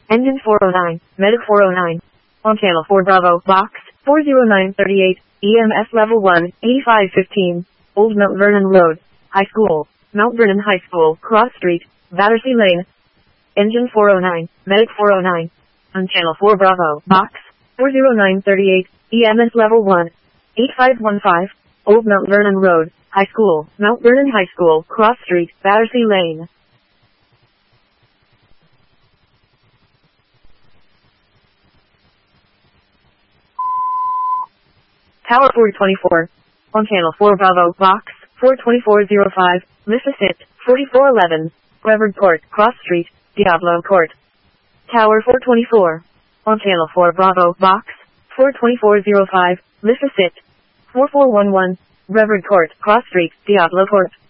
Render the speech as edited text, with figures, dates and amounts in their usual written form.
Engine 409, Medic 409. On channel 4 Bravo, box 40938, EMS level 1, 8515, Old Mount Vernon Road, High School, Mount Vernon High School, Cross Street, Battersea Lane. Engine 409, Medic 409. On channel 4 Bravo, box 40938, EMS level 1, 8515, Old Mount Vernon Road, High School, Mount Vernon High School, Cross Street, Battersea Lane. Tower 424. On channel 4 Bravo, box 42405, Mississippi, 4411, Brevard Court, Cross Street, Diablo Court. Tower 424. On channel 4 Bravo, box 42405, Mississippi, 4411, Brevard Court, Cross Street, Diablo Court.